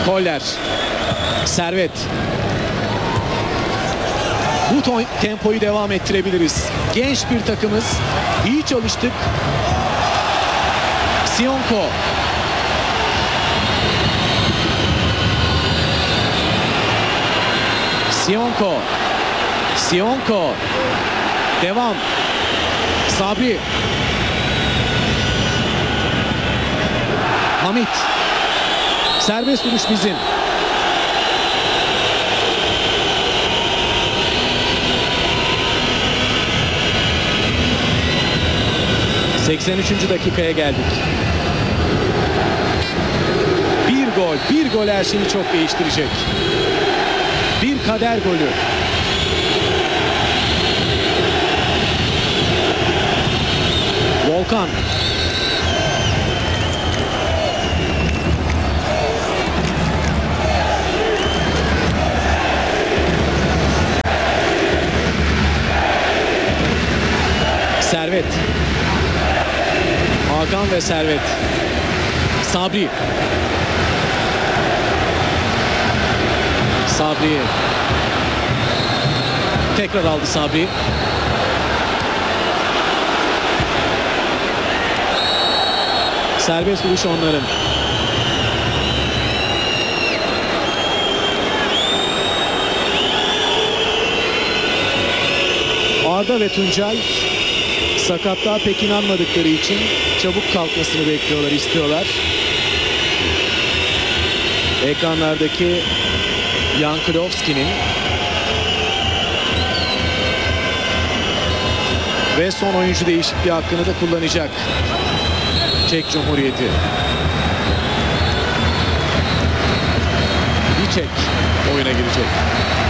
Koller. Servet. Bu tempoyu devam ettirebiliriz. Genç bir takımız. İyi çalıştık. Sionko. Sionko. Sionko. Devam. Sabri. Hamit. Serbest vuruş bizim. ...83. dakikaya geldik. Bir gol her şeyi çok değiştirecek. Bir kader golü. Volkan. Servet. Hakan ve Servet. Sabri. Sabri. Tekrar aldı Sabri. Serbest vuruş onların. Arda ve Tuncay sakatlığa pek inanmadıkları için çabuk kalkmasını bekliyorlar, istiyorlar. Ekranlardaki Yankulovski'nin ve son oyuncu değişikliği hakkını da kullanacak Çek Cumhuriyeti. Çek oyuna girecek.